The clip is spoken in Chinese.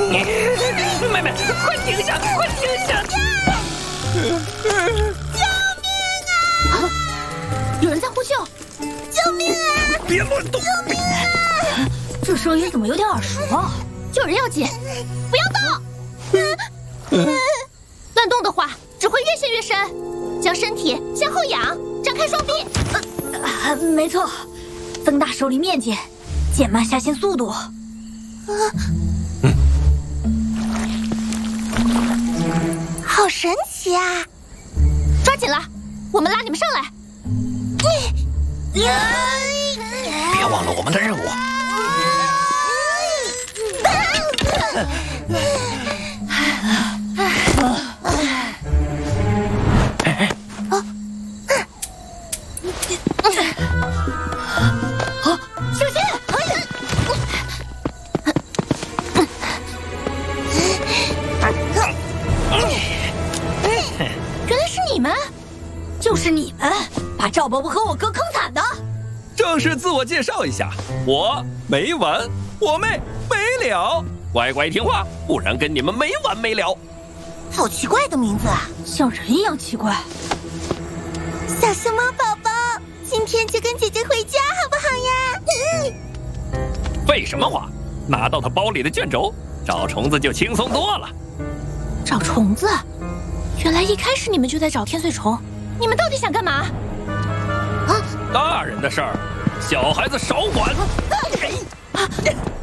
妹妹，快停下！快停下！ 救命啊！ 有人在呼救！ 救命啊！ 别乱动！ 救命啊！ 这声音怎么有点耳熟啊？救人要紧，不要动！乱动的话，只会越陷越深。将身体向后仰，张开双臂。没错，增大手里面积，减慢下陷速度。 好神奇啊！ 抓紧了，我们拉你们上来。 别忘了我们的任务。 小心！原来是你们，就是你们把赵伯伯和我哥坑惨的。 正式自我介绍一下，我没完，我妹没了，乖乖听话，不然跟你们没完没了。 好奇怪的名字啊！ 像人一样奇怪。 小熊猫宝宝，今天就跟姐姐回家好不好呀？ 废什么话？拿到他包里的卷轴，找虫子就轻松多了。 找虫子？原来一开始你们就在找天穗虫。你们到底想干嘛？ 大人的事儿，小孩子少管。